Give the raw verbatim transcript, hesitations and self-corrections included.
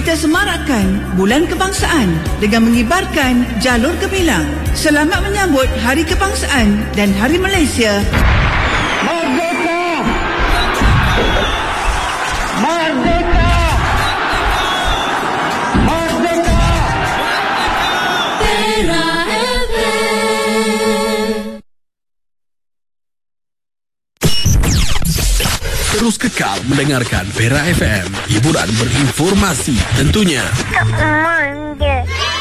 kita semarakkan Bulan Kebangsaan dengan mengibarkan jalur gemilang. Selamat menyambut Hari Kebangsaan dan Hari Malaysia. Merdeka! Merdeka! Merdeka! Pera F M. Terus kekal mendengarkan Pera F M, hiburan berinformasi tentunya. Tak manja.